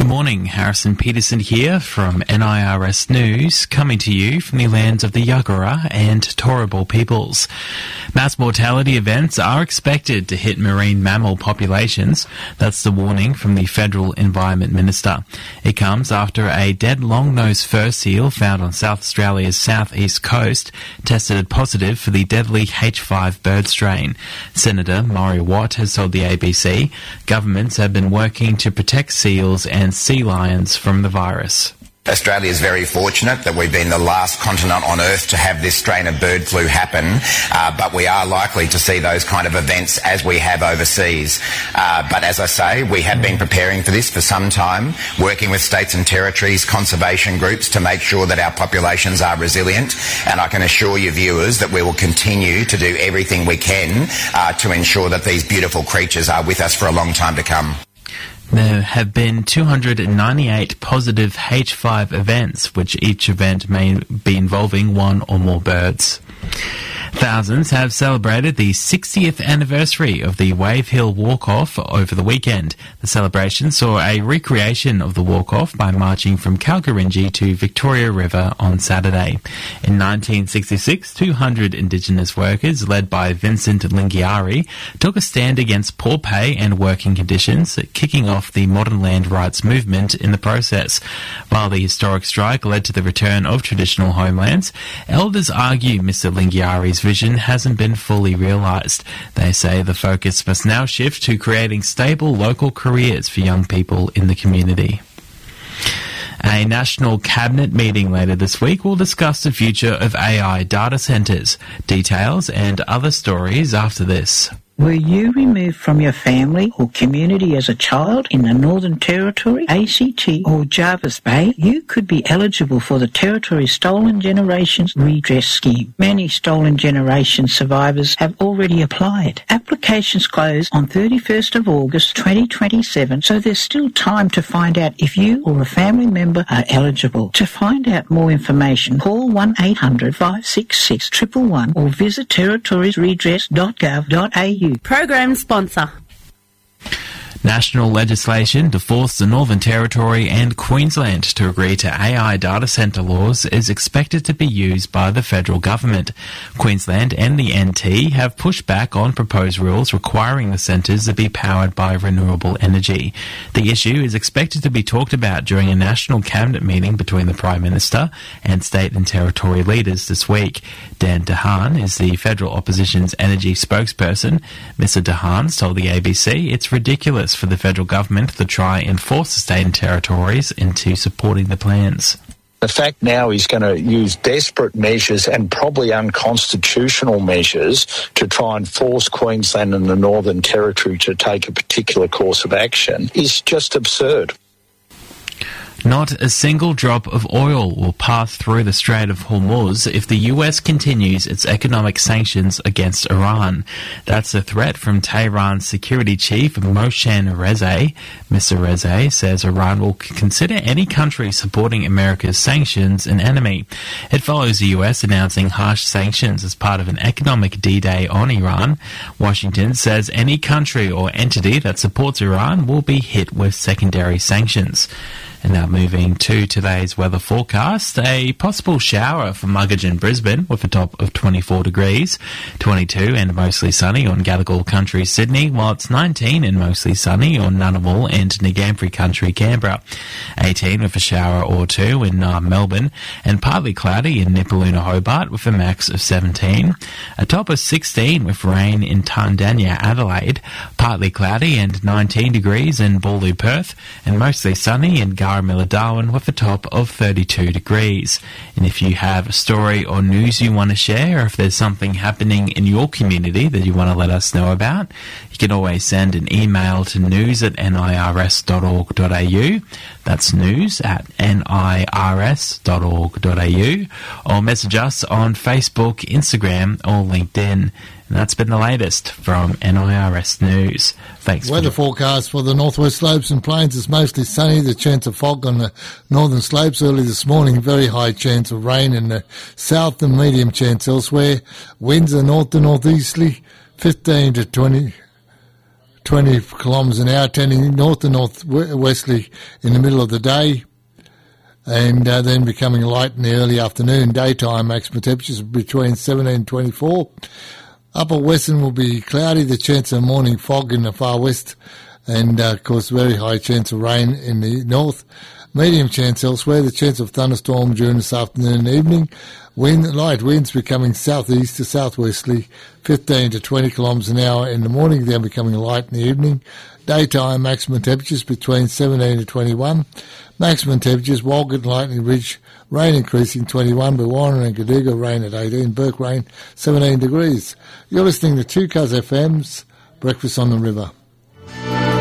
morning, Harrison Peterson here from NIRS News, coming to you from the lands of the Yagara and Turrbal peoples. Mass mortality events are expected to hit marine mammal populations. That's the warning from the Federal Environment Minister. It comes after a dead long-nosed fur seal found on South Australia's southeast coast tested positive for the deadly H5 bird strain. Senator Murray Watt has told the ABC governments have been working to protect seals and sea lions from the virus. Australia is very fortunate that we've been the last continent on Earth to have this strain of bird flu happen, but we are likely to see those kind of events as we have overseas. But as I say, we have been preparing for this for some time, working with states and territories, conservation groups to make sure that our populations are resilient, and I can assure you viewers that we will continue to do everything we can to ensure that these beautiful creatures are with us for a long time to come. There have been 298 positive H5 events, which each event may be involving one or more birds. Thousands have celebrated the 60th anniversary of the Wave Hill Walk-Off over the weekend. The celebration saw a recreation of the walk-off by marching from Kalkarindji to Victoria River on Saturday. In 1966, 200 Indigenous workers, led by Vincent Lingiari, took a stand against poor pay and working conditions, kicking off the modern land rights movement in the process. While the historic strike led to the return of traditional homelands, elders argue Mr. Lingiari's vision hasn't been fully realised. They say the focus must now shift to creating stable local careers for young people in the community. A national cabinet meeting later this week will discuss the future of AI data centres. Details and other stories after this. Were you removed from your family or community as a child in the Northern Territory, ACT or Jervis Bay? You could be eligible for the Territory's Stolen Generations Redress Scheme. Many Stolen Generations survivors have already applied. Applications close on 31st of August 2027, so there's still time to find out if you or a family member are eligible. To find out more information, call 1-800 566 111 or visit territoriesredress.gov.au. Program sponsor. National legislation to force the Northern Territory and Queensland to agree to AI data centre laws is expected to be used by the federal government. Queensland and the NT have pushed back on proposed rules requiring the centres to be powered by renewable energy. The issue is expected to be talked about during a national cabinet meeting between the Prime Minister and state and territory leaders this week. Dan DeHaan is the federal opposition's energy spokesperson. Mr DeHaan's told the ABC it's ridiculous for the federal government to try and force the state and territories into supporting the plans. The fact now he's going to use desperate measures and probably unconstitutional measures to try and force Queensland and the Northern Territory to take a particular course of action is just absurd. Not a single drop of oil will pass through the Strait of Hormuz if the US continues its economic sanctions against Iran. That's a threat from Tehran's security chief Mohsen Reza. Mr. Reza says Iran will consider any country supporting America's sanctions an enemy. It follows the US announcing harsh sanctions as part of an economic D-Day on Iran. Washington says any country or entity that supports Iran will be hit with secondary sanctions. And now moving to today's weather forecast, a possible shower for Muggage and Brisbane with a top of 24 degrees, 22 and mostly sunny on Gadigal Country, Sydney, while it's 19 and mostly sunny on Ngunnawal and Ngambri Country, Canberra, 18 with a shower or two in Melbourne, and partly cloudy in Nipaluna, Hobart with a max of 17, a top of 16 with rain in Tandanya, Adelaide, partly cloudy and 19 degrees in Ballou, Perth, and mostly sunny in Garramilla, Darwin with a top of 32 degrees. And if you have a story or news you want to share, or if there's something happening in your community that you want to let us know about, you can always send an email to news@nirs.org.au. That's news@nirs.org.au, or message us on Facebook, Instagram, or LinkedIn. And that's been the latest from NIRS News. Thanks. Weather forecast for the northwest slopes and plains is mostly sunny. The chance of fog on the northern slopes early this morning. Very high chance of rain in the south and medium chance elsewhere. Winds are north to northeasterly, 15 to 20 20 kilometres an hour, turning north to northwesterly in the middle of the day, and then becoming light in the early afternoon. Daytime maximum temperatures between 17 and 24. Upper western will be cloudy, the chance of morning fog in the far west, and of course very high chance of rain in the north. Medium chance elsewhere, the chance of thunderstorm during this afternoon and evening. Light winds becoming southeast to southwesterly, 15 to 20 kilometres an hour in the morning, then becoming light in the evening. Daytime maximum temperatures between 17 to 21. Maximum temperatures, Walgett and Lightning Ridge, rain increasing 21, but Warren and Gadiga rain at 18, Burke rain 17 degrees. You're listening to 2CUZ FM's Breakfast on the River.